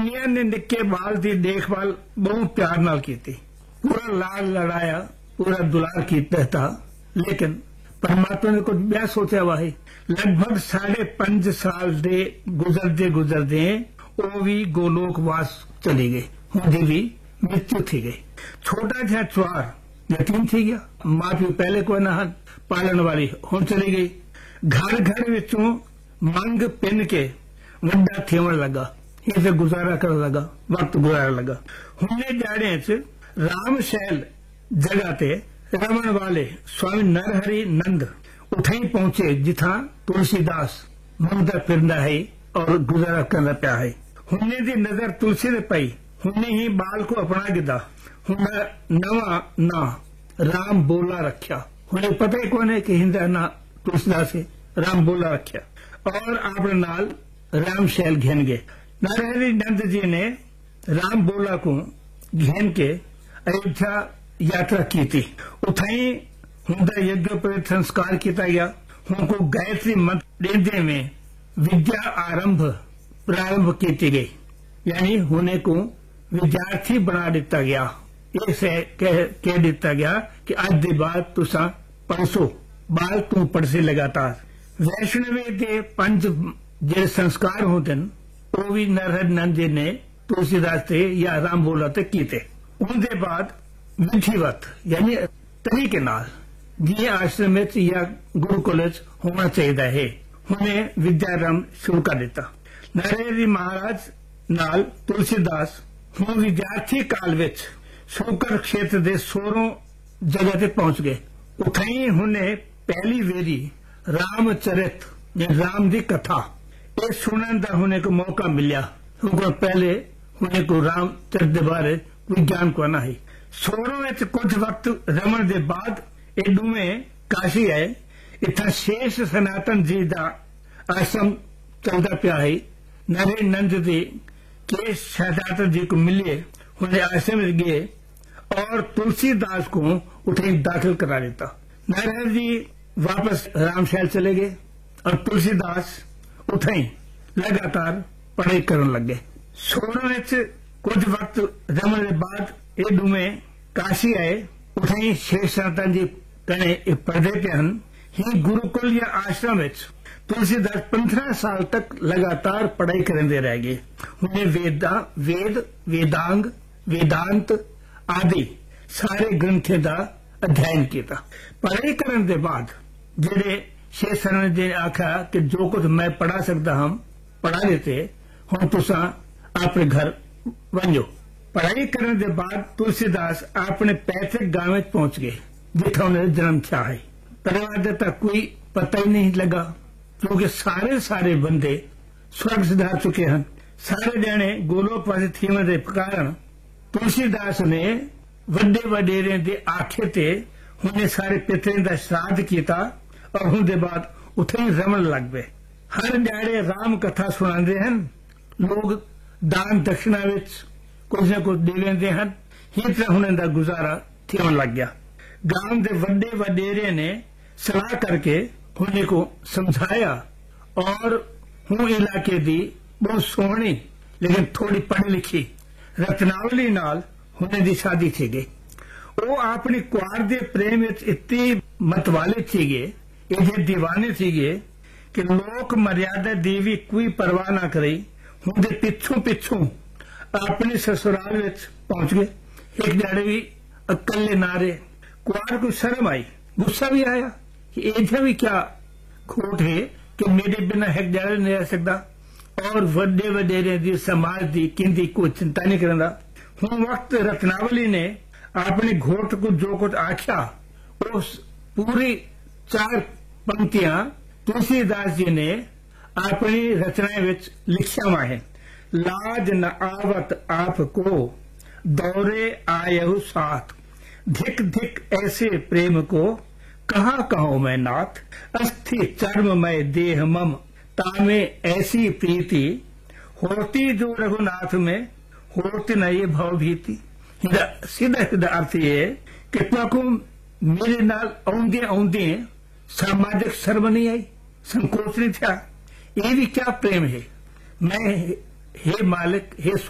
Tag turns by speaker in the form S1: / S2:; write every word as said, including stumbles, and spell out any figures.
S1: मुनिया ने निक्के बाल की देखभाल बहुत प्यार नाल की, पूरा लाल लड़ाया, पूरा दुलार किया था। लेकिन परमात्मा ने कुछ ब्याह सोचा हुआ है। लगभग साढ़े पंज साल दे गुजरते गुजरते वो भी गोलोकवास चली गई, उनकी भी मृत्यु थी गई। छोटा जा चुआर यतीम थी गया, मां प्यो पहले कोई ना पालन वाली हुण चली गई। घर घर विचों मंग पिन के वड्डा थेवण लगा, इसे गुजारा कर लगा, वक्त गुजारा लगा। हुणे जाड़े च रामशैल जगह ते रमन वाले स्वामी नरहरि नंद उठे पहुंचे, जिथा तुलसीदास मंगदा फिरदा है और गुजारा करना पिया है। हुणे दी नजर तुलसी ने पई, हुणे ही बाल को अपना गिदा, हुणा नवा ना राम बोला रखा। हुणे पता ही कौन है कि हिंदा ना तुलसीदास है, राम बोला रखा और अपने नाल रामशैल घेन गए। नरहरि नंद जी ने राम बोला को घेन के अयोध्या यात्रा की थी। उठाई उनका यज्ञोपवीत संस्कार किया गया। उनको गायत्री मंत्र देने में विद्या आरंभ प्रारंभ की गई, यानी होने को विद्यार्थी बना दिता गया। इसे कह, कह दिता गया कि आज के बाद तुसा पढ़सो, बाल तू पढ़से लगातार। वैष्णवी के पंज जो संस्कार होते हैं वो भी नरहरि नंद जी ने तुलसीदास से या राम बोला ते कीते। उनके बाद विधिवत यानी तरीके नाल जी आश्रम या गुरुकुल होना चाहिए है, उन्हें विद्यारंभ शुरू कर दिता। नरहरि महाराज नाल तुलसीदास हूँ विद्यार्थी काल विच शूकर क्षेत्र के सोरों जगह ते पहुंच गए। उठाई हुने पहली वेरी रामचरित राम की कथा ये सुनने का होने को मौका मिलिया, क्योंकि पहले होने को रामचरित के बारे कोई ज्ञान को ना है। सोरों में कुछ वक्त रमन के बाद ये दुवे काशी आए। इतना शेष सनातन जी का आश्रम चलता पिया है। नरहरि नंद जी के सनातन जी को मिले, उन्हें आश्रम में गए और तुलसीदास को उठे दाखिल करा देता। नरहरि जी वापस रामशैल चले गए और तुलसीदास उठे लगातार पढ़ाई करने लग गए। सोरों में कुछ वक्त रमन के बाद ये दुवे काशी आए। उठे शेष सनातन जी कने पढ़ते पे हन। ही गुरुकुल या आश्रम में तुलसीदास पंद्रह साल तक लगातार पढ़ाई करते रह गए। उन्हें वेदा वेद वेदांग वेदांत आदि सारे ग्रंथों का अध्ययन किया। पढ़ाई करने के बाद जेडे शेष सनातन जी ने आखा कि जो कुछ मैं पढ़ा सकता हम पढ़ा देते, हम तुसा अपने घर वंजो। पढ़ाई करने के बाद तुलसीदास अपने पैतृक गांव में पहुंच गए, जिथा उन्हें जन्म था है। परिवार का कोई पता ही नहीं लगा, क्योंकि सारे सारे बंदे स्वर्ग सिधार चुके हैं। सारे जने गोलोकवासी थीवन के कारण तुलसीदास ने वड्डे वडेरे के आखे ते उन्हें सारे पितरों का श्राद्ध किया और उनके बाद उठे रमन लग गए। हर ड्याड़े राम कथा सुनाते हैं, लोग दान दक्षिणा विच कुछ न कुछ दे लेंदे हैं। ही तरह उन्हें दा गुजारा थीवन लग गया। गांव के वड्डे वडेरे ने सलाह करके उन्हें को समझाया और हूँ इलाके की बहुत सोहनी लेकिन थोड़ी पढ़ी लिखी रत्नावली नाल उन्हें दी शादी थी गई। वो अपनी कुआर दे प्रेम इतनी मतवाले थी गए, ये दीवाने थी गए कि लोक मर्यादा दी भी कोई परवाह ना करी। उनके पिछों पिछों अपने ससुराल में पहुंच गए। एक जाड़े भी अकले नारे कुआर को शर्म आई, गुस्सा भी आया कि ऐसा भी क्या खोट है कि मेरे बिना एक जाड़े नहीं रह सकता और वड्डे वडेरे दी समाज दी किंदी कोई चिंता नहीं करना। हूँ वक्त रत्नावली ने अपने घोट को जो कुछ आख्या उस पूरी चार पंक्तियां तुलसीदास जी ने अपनी रचनाएं विच लिखिया हुआ है। लाज न आवत आपको दौरे आयहु साथ, धिक धिक ऐसे प्रेम को कहाँ कहो मैं नाथ। अस्थि चर्म मैं देह मम तामे ऐसी प्रीति, होती जो रघुनाथ में होती न ये भव भीति। सीधा सीधा अर्थ ये है कि तुमको मेरे नाल आउंदे आउंदे सामाजिक शर्म नहीं आई, संकोच नहीं था। ये भी क्या प्रेम है। मैं हे मालिक हे